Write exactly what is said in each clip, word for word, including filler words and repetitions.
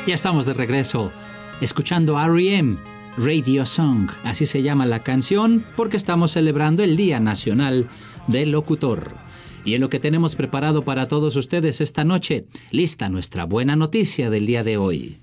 Ya estamos de regreso, escuchando R E M, Radio Song. Así se llama la canción porque estamos celebrando el Día Nacional del Locutor. Y en lo que tenemos preparado para todos ustedes esta noche, lista nuestra buena noticia del día de hoy.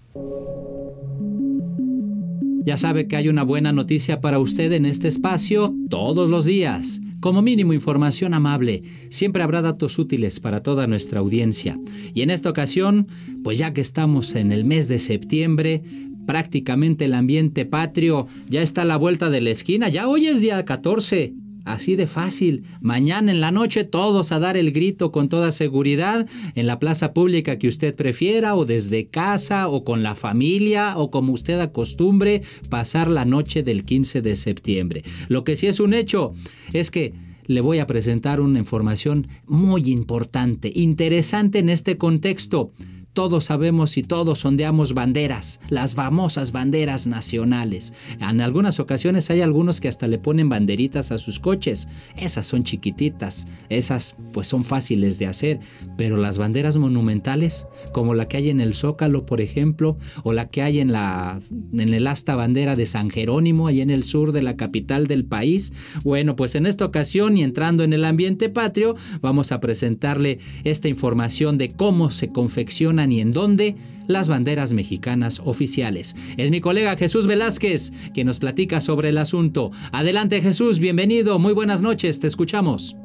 Ya sabe que hay una buena noticia para usted en este espacio todos los días. Como mínimo, información amable. Siempre habrá datos útiles para toda nuestra audiencia. Y en esta ocasión, pues ya que estamos en el mes de septiembre, prácticamente el ambiente patrio ya está a la vuelta de la esquina. Ya hoy es día catorce. Así de fácil. Mañana en la noche todos a dar el grito con toda seguridad en la plaza pública que usted prefiera, o desde casa, o con la familia, o como usted acostumbre pasar la noche del quince de septiembre. Lo que sí es un hecho es que le voy a presentar una información muy importante, interesante en este contexto. Todos sabemos y todos ondeamos banderas, las famosas banderas nacionales. En algunas ocasiones hay algunos que hasta le ponen banderitas a sus coches. Esas son chiquititas, esas pues son fáciles de hacer. Pero las banderas monumentales, como la que hay en el Zócalo, por ejemplo, o la que hay en, la, en el asta bandera de San Jerónimo, allá en el sur de la capital del país. Bueno, pues en esta ocasión, y entrando en el ambiente patrio, vamos a presentarle esta información de cómo se confecciona y en dónde las banderas mexicanas oficiales. Es mi colega Jesús Velázquez quien nos platica sobre el asunto. Adelante, Jesús, bienvenido, muy buenas noches, te escuchamos.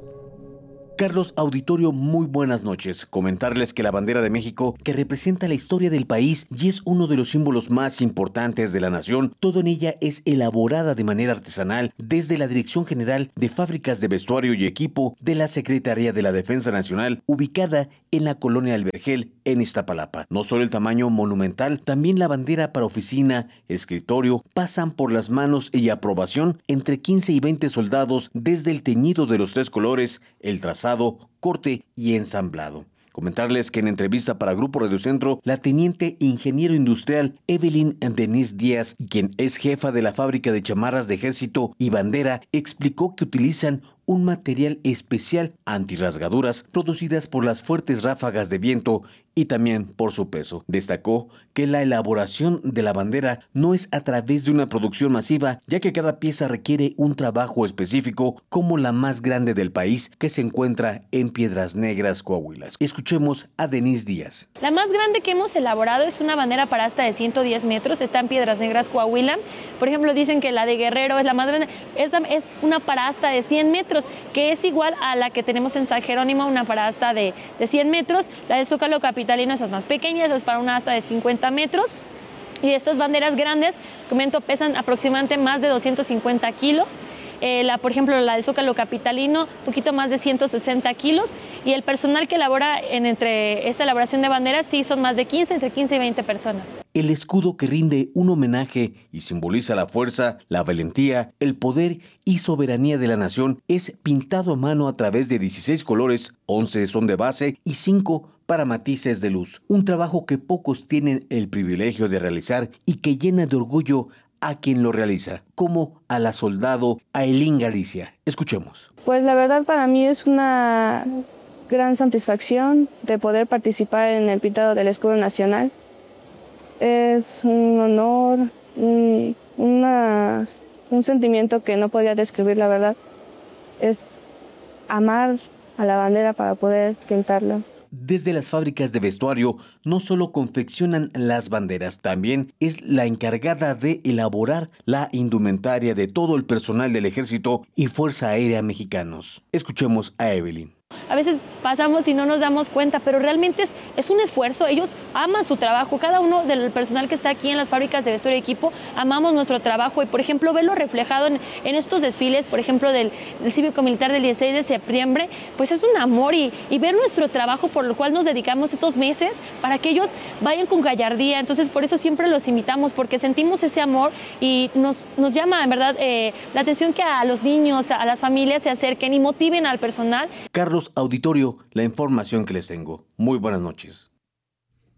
Carlos, auditorio, muy buenas noches. Comentarles que la bandera de México, que representa la historia del país y es uno de los símbolos más importantes de la nación, todo en ella es elaborada de manera artesanal desde la Dirección General de Fábricas de Vestuario y Equipo de la Secretaría de la Defensa Nacional, ubicada en la colonia El Vergel, en Iztapalapa. No solo el tamaño monumental, también la bandera para oficina, escritorio, pasan por las manos y aprobación entre quince y veinte soldados desde el teñido de los tres colores, el trazado, corte y ensamblado. Comentarles que en entrevista para Grupo Radio Centro, la teniente ingeniero industrial Evelyn Denise Díaz, quien es jefa de la fábrica de chamarras de ejército y bandera, explicó que utilizan un material especial antirrasgaduras producidas por las fuertes ráfagas de viento y también por su peso. Destacó que la elaboración de la bandera no es a través de una producción masiva, ya que cada pieza requiere un trabajo específico, como la más grande del país, que se encuentra en Piedras Negras, Coahuila. Escuchemos a Denise Díaz. La más grande que hemos elaborado es una bandera para asta de ciento diez metros, está en Piedras Negras, Coahuila. Por ejemplo, dicen que la de Guerrero es la más grande. Esta es una para asta de cien metros, que es igual a la que tenemos en San Jerónimo, una para asta de, de cien metros. La de Zócalo capitalino, esas más pequeñas, es para una asta de cincuenta metros. Y estas banderas grandes, comento, pesan aproximadamente más de doscientos cincuenta kilos. Eh, la, por ejemplo, la del Zócalo capitalino, un poquito más de ciento sesenta kilos. Y el personal que elabora en entre esta elaboración de banderas, sí son más de quince, entre quince y veinte personas. El escudo, que rinde un homenaje y simboliza la fuerza, la valentía, el poder y soberanía de la nación, es pintado a mano a través de dieciséis colores, once son de base y cinco para matices de luz. Un trabajo que pocos tienen el privilegio de realizar y que llena de orgullo a quien lo realiza, como a la soldado Ailín Galicia. Escuchemos. Pues la verdad, para mí es una gran satisfacción de poder participar en el pintado del escudo nacional. Es un honor, un, una, un sentimiento que no podía describir, la verdad. Es amar a la bandera para poder pintarla. Desde las fábricas de vestuario no solo confeccionan las banderas, también es la encargada de elaborar la indumentaria de todo el personal del Ejército y Fuerza Aérea mexicanos. Escuchemos a Evelyn. A veces pasamos y no nos damos cuenta, pero realmente es, es un esfuerzo. Ellos aman su trabajo. Cada uno del personal que está aquí en las fábricas de vestuario y equipo, amamos nuestro trabajo. Y, por ejemplo, verlo reflejado en, en estos desfiles, por ejemplo, del, del cívico-militar del dieciséis de septiembre, pues es un amor. Y, y ver nuestro trabajo por lo cual nos dedicamos estos meses para que ellos vayan con gallardía. Entonces, por eso siempre los invitamos, porque sentimos ese amor y nos, nos llama, en verdad, eh, la atención que a los niños, a las familias se acerquen y motiven al personal. Carlos, auditorio, la información que les tengo. Muy buenas noches.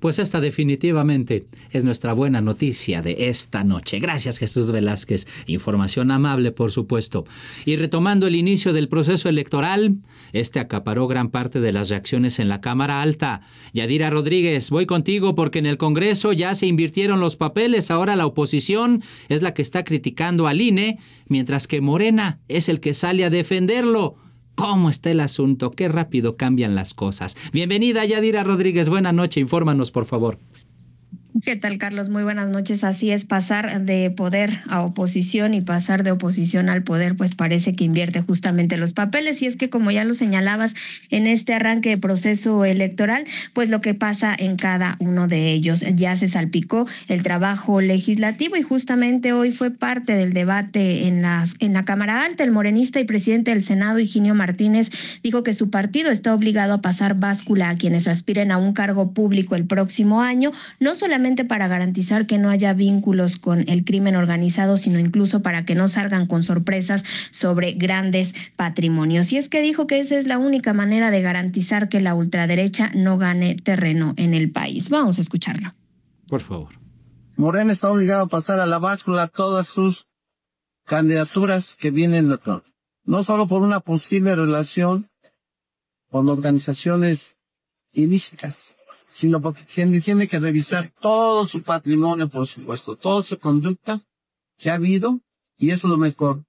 Pues esta definitivamente es nuestra buena noticia de esta noche. Gracias, Jesús Velázquez. Información amable, por supuesto. Y retomando el inicio del proceso electoral, este acaparó gran parte de las reacciones en la Cámara Alta. Yadira Rodríguez, voy contigo porque en el Congreso ya se invirtieron los papeles. Ahora la oposición es la que está criticando al I N E, mientras que Morena es el que sale a defenderlo. ¿Cómo está el asunto? Qué rápido cambian las cosas. Bienvenida, Yadira Rodríguez. Buenas noches. Infórmanos, por favor. ¿Qué tal, Carlos? Muy buenas noches. Así es, pasar de poder a oposición y pasar de oposición al poder, pues parece que invierte justamente los papeles. Y es que, como ya lo señalabas, en este arranque de proceso electoral, pues lo que pasa en cada uno de ellos. Ya se salpicó el trabajo legislativo y justamente hoy fue parte del debate en la, en la Cámara Alta. El morenista y presidente del Senado, Higinio Martínez, dijo que su partido está obligado a pasar báscula a quienes aspiren a un cargo público el próximo año, no solamente para garantizar que no haya vínculos con el crimen organizado, sino incluso para que no salgan con sorpresas sobre grandes patrimonios. Y es que dijo que esa es la única manera de garantizar que la ultraderecha no gane terreno en el país. Vamos a escucharlo. Por favor. Morena está obligado a pasar a la báscula todas sus candidaturas que vienen de todo. No solo por una posible relación con organizaciones ilícitas, sino porque tiene que revisar todo su patrimonio, por supuesto, toda su conducta que ha habido, y eso es lo mejor.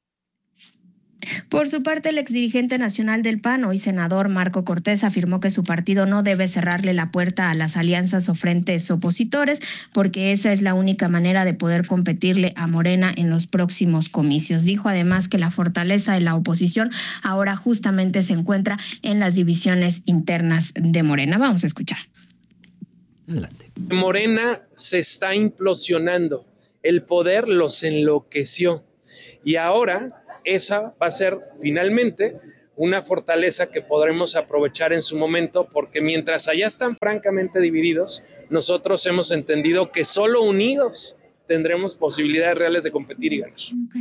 Por su parte, el exdirigente nacional del P A N, hoy senador Marco Cortés, afirmó que su partido no debe cerrarle la puerta a las alianzas o frentes opositores, porque esa es la única manera de poder competirle a Morena en los próximos comicios. Dijo además que la fortaleza de la oposición ahora justamente se encuentra en las divisiones internas de Morena. Vamos a escuchar. Adelante. Morena se está implosionando, el poder los enloqueció y ahora esa va a ser finalmente una fortaleza que podremos aprovechar en su momento, porque mientras allá están francamente divididos, nosotros hemos entendido que solo unidos tendremos posibilidades reales de competir y ganar.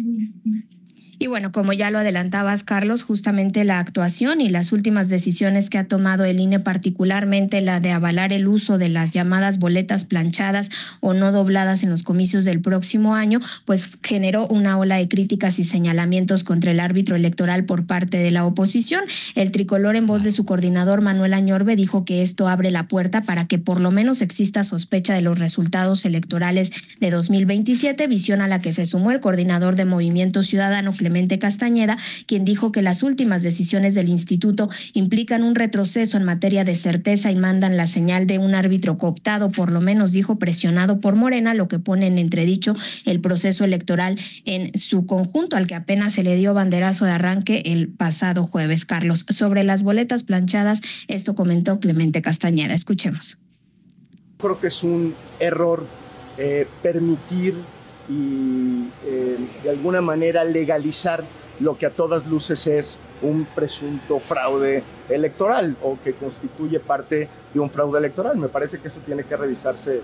Y bueno, como ya lo adelantabas, Carlos, justamente la actuación y las últimas decisiones que ha tomado el I N E, particularmente la de avalar el uso de las llamadas boletas planchadas o no dobladas en los comicios del próximo año, pues generó una ola de críticas y señalamientos contra el árbitro electoral por parte de la oposición. El tricolor, en voz de su coordinador Manuel Añorbe, dijo que esto abre la puerta para que por lo menos exista sospecha de los resultados electorales de dos mil veintisiete, visión a la que se sumó el coordinador de Movimiento Ciudadano, Clemente Castañeda, quien dijo que las últimas decisiones del instituto implican un retroceso en materia de certeza y mandan la señal de un árbitro cooptado, por lo menos dijo presionado por Morena, lo que pone en entredicho el proceso electoral en su conjunto, al que apenas se le dio banderazo de arranque el pasado jueves. Carlos, sobre las boletas planchadas, esto comentó Clemente Castañeda. Escuchemos. Creo que es un error eh, permitir y eh, de alguna manera legalizar lo que a todas luces es un presunto fraude electoral o que constituye parte de un fraude electoral. Me parece que eso tiene que revisarse.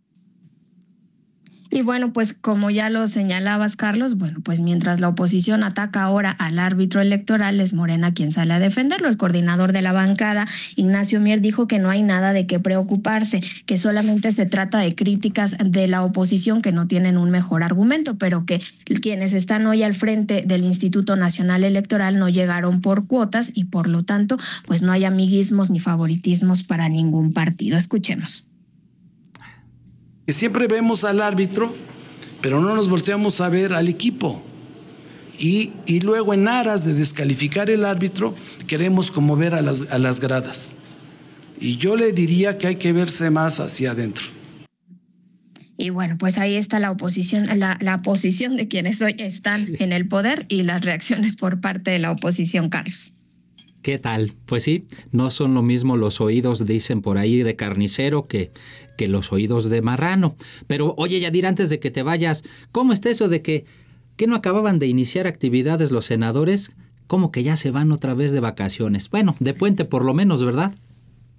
Y bueno, pues como ya lo señalabas, Carlos, bueno, pues mientras la oposición ataca ahora al árbitro electoral, es Morena quien sale a defenderlo. El coordinador de la bancada, Ignacio Mier, dijo que no hay nada de qué preocuparse, que solamente se trata de críticas de la oposición que no tienen un mejor argumento, pero que quienes están hoy al frente del Instituto Nacional Electoral no llegaron por cuotas y por lo tanto, pues no hay amiguismos ni favoritismos para ningún partido. Escuchemos. Que siempre vemos al árbitro, pero no nos volteamos a ver al equipo. Y, y luego, en aras de descalificar el árbitro, queremos como ver a las, a las gradas. Y yo le diría que hay que verse más hacia adentro. Y bueno, pues ahí está la oposición, la, la posición de quienes hoy están sí. en el poder y las reacciones por parte de la oposición, Carlos. ¿Qué tal? Pues sí, no son lo mismo los oídos, dicen por ahí, de carnicero que, que los oídos de marrano. Pero oye, Yadira, antes de que te vayas, ¿cómo está eso de que, que no acababan de iniciar actividades los senadores? ¿Cómo que ya se van otra vez de vacaciones? Bueno, de puente por lo menos, ¿verdad?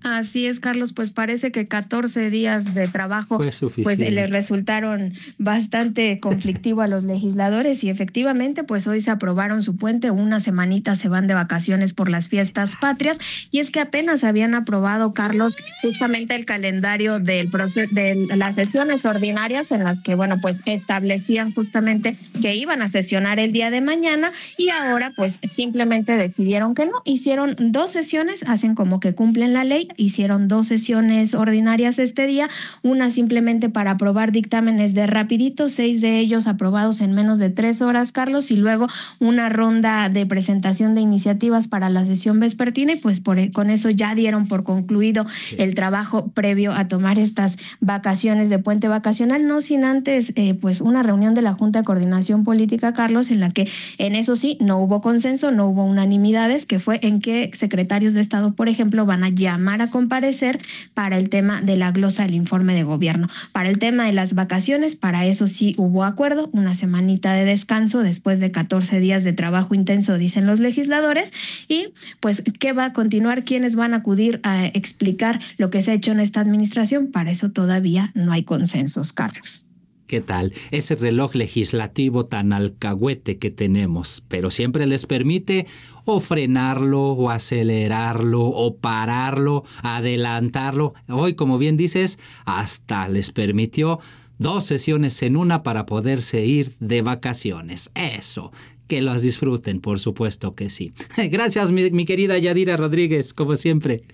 Así es, Carlos, pues parece que catorce días de trabajo pues les resultaron bastante conflictivos a los legisladores y efectivamente pues hoy se aprobaron su puente, una semanita se van de vacaciones por las fiestas patrias y es que apenas habían aprobado, Carlos, justamente el calendario del proceso de las sesiones ordinarias en las que, bueno, pues establecían justamente que iban a sesionar el día de mañana y ahora pues simplemente decidieron que no, hicieron dos sesiones, hacen como que cumplen la ley. Hicieron dos sesiones ordinarias este día, una simplemente para aprobar dictámenes de rapidito, seis de ellos aprobados en menos de tres horas, Carlos, y luego una ronda de presentación de iniciativas para la sesión vespertina y pues por, con eso ya dieron por concluido sí. el trabajo previo a tomar estas vacaciones de puente vacacional, no sin antes eh, pues una reunión de la Junta de Coordinación Política, Carlos, en la que en eso sí no hubo consenso, no hubo unanimidades, que fue en que secretarios de Estado, por ejemplo, van a llamar a comparecer para el tema de la glosa del informe de gobierno. Para el tema de las vacaciones, para eso sí hubo acuerdo, una semanita de descanso después de catorce días de trabajo intenso, dicen los legisladores, y pues ¿qué va a continuar? ¿Quiénes van a acudir a explicar lo que se ha hecho en esta administración? Para eso todavía no hay consensos, Carlos. ¿Qué tal? Ese reloj legislativo tan alcahuete que tenemos, pero siempre les permite o frenarlo, o acelerarlo, o pararlo, adelantarlo. Hoy, como bien dices, hasta les permitió dos sesiones en una para poderse ir de vacaciones. Eso, que las disfruten, por supuesto que sí. Gracias, mi, mi querida Yadira Rodríguez, como siempre.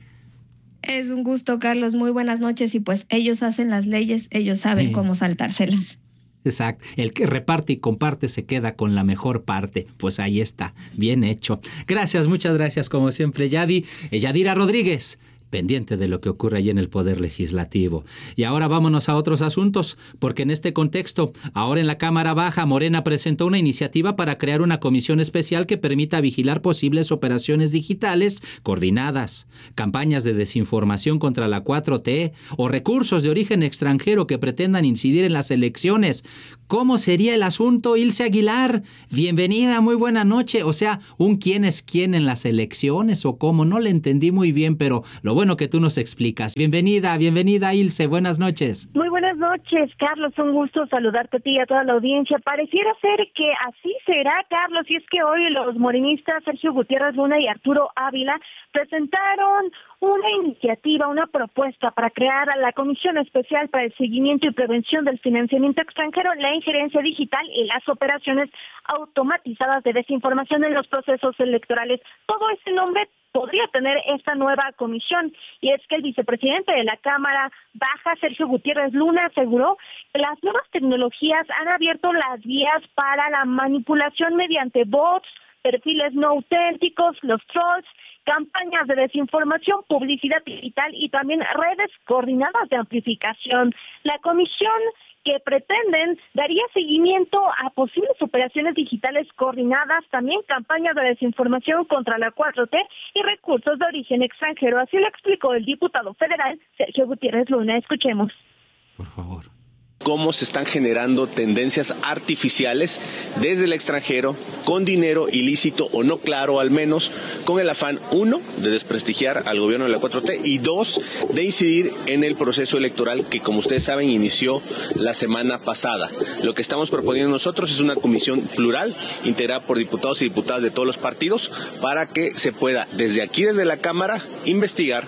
Es un gusto, Carlos. Muy buenas noches. Y pues ellos hacen las leyes, ellos saben sí. cómo saltárselas. Exacto. El que reparte y comparte se queda con la mejor parte. Pues ahí está. Bien hecho. Gracias, muchas gracias, como siempre, Yadi. Yadira Rodríguez, pendiente de lo que ocurre allí en el Poder Legislativo. Y ahora vámonos a otros asuntos, porque en este contexto, ahora en la Cámara Baja, Morena presentó una iniciativa para crear una comisión especial que permita vigilar posibles operaciones digitales coordinadas, campañas de desinformación contra la cuatro T o recursos de origen extranjero que pretendan incidir en las elecciones. ¿Cómo sería el asunto, Ilse Aguilar? Bienvenida, muy buena noche. O sea, ¿un quién es quién en las elecciones o cómo? No le entendí muy bien, pero lo bueno que tú nos explicas. Bienvenida, bienvenida, Ilse, buenas noches. Muy buenas noches, Carlos, un gusto saludarte a ti y a toda la audiencia. Pareciera ser que así será, Carlos, y es que hoy los morenistas Sergio Gutiérrez Luna y Arturo Ávila presentaron una iniciativa, una propuesta para crear la Comisión Especial para el Seguimiento y Prevención del Financiamiento Extranjero, la injerencia digital y las operaciones automatizadas de desinformación en los procesos electorales. Todo este nombre podría tener esta nueva comisión, y es que el vicepresidente de la Cámara Baja, Sergio Gutiérrez Luna, aseguró que las nuevas tecnologías han abierto las vías para la manipulación mediante bots, perfiles no auténticos, los trolls, campañas de desinformación, publicidad digital y también redes coordinadas de amplificación. La comisión que pretenden daría seguimiento a posibles operaciones digitales coordinadas, también campañas de desinformación contra la cuatro T y recursos de origen extranjero. Así lo explicó el diputado federal Sergio Gutiérrez Luna. Escuchemos. Por favor. Cómo se están generando tendencias artificiales desde el extranjero, con dinero ilícito o no claro al menos, con el afán, uno, de desprestigiar al gobierno de la cuatro T y dos, de incidir en el proceso electoral que, como ustedes saben, inició la semana pasada. Lo que estamos proponiendo nosotros es una comisión plural, integrada por diputados y diputadas de todos los partidos, para que se pueda, desde aquí, desde la Cámara, investigar.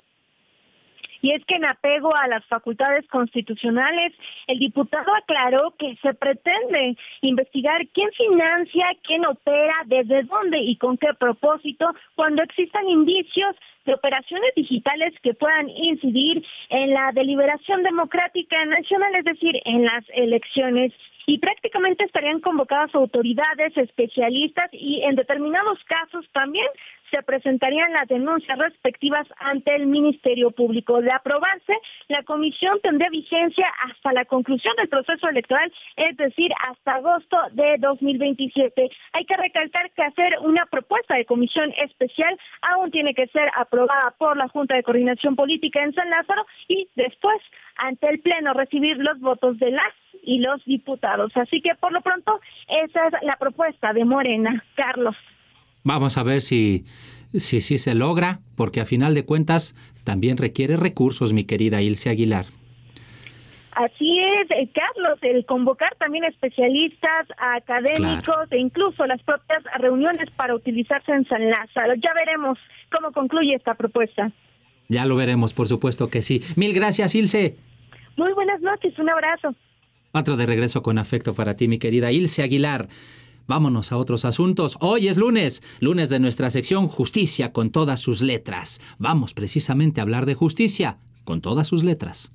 Y es que en apego a las facultades constitucionales, el diputado aclaró que se pretende investigar quién financia, quién opera, desde dónde y con qué propósito, cuando existan indicios de operaciones digitales que puedan incidir en la deliberación democrática nacional, es decir, en las elecciones. Y prácticamente estarían convocadas autoridades, especialistas y en determinados casos también se presentarían las denuncias respectivas ante el Ministerio Público. De aprobarse, la comisión tendría vigencia hasta la conclusión del proceso electoral, es decir, hasta agosto de dos mil veintisiete. Hay que recalcar que hacer una propuesta de comisión especial aún tiene que ser aprobada por la Junta de Coordinación Política en San Lázaro y después, ante el Pleno, recibir los votos de las y los diputados. Así que, por lo pronto, esa es la propuesta de Morena. Carlos. Vamos a ver si Sí, sí se logra, porque a final de cuentas también requiere recursos, mi querida Ilse Aguilar. Así es, eh, Carlos, el convocar también especialistas, académicos claro. e incluso las propias reuniones para utilizarse en San Lázaro. Ya veremos cómo concluye esta propuesta. Ya lo veremos, por supuesto que sí. Mil gracias, Ilse. Muy buenas noches, un abrazo. Otro de regreso con afecto para ti, mi querida Ilse Aguilar. Vámonos a otros asuntos. Hoy es lunes, lunes de nuestra sección Justicia con todas sus letras. Vamos precisamente a hablar de justicia con todas sus letras.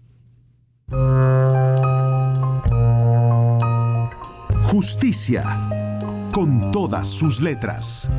Justicia con todas sus letras.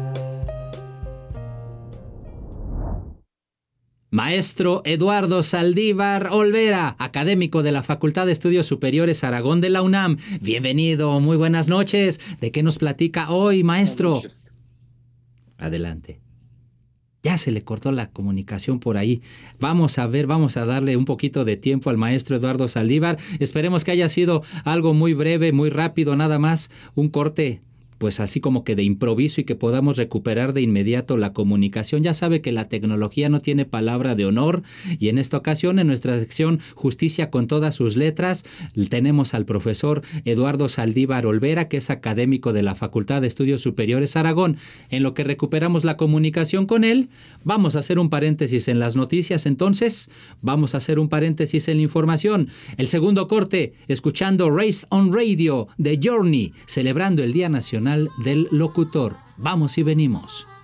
Maestro Eduardo Saldívar Olvera, académico de la Facultad de Estudios Superiores Aragón de la UNAM. Bienvenido, muy buenas noches. ¿De qué nos platica hoy, maestro? Adelante. Ya se le cortó la comunicación por ahí. Vamos a ver, vamos a darle un poquito de tiempo al maestro Eduardo Saldívar. Esperemos que haya sido algo muy breve, muy rápido, nada más un corte, pues así como que de improviso y que podamos recuperar de inmediato la comunicación. Ya sabe que la tecnología no tiene palabra de honor y en esta ocasión en nuestra sección Justicia con todas sus letras tenemos al profesor Eduardo Saldívar Olvera, que es académico de la Facultad de Estudios Superiores Aragón. En lo que recuperamos la comunicación con él, vamos a hacer un paréntesis en las noticias, entonces vamos a hacer un paréntesis en la información. El segundo corte, escuchando Raised on Radio de Journey, celebrando el Día Nacional del Locutor. Vamos y venimos.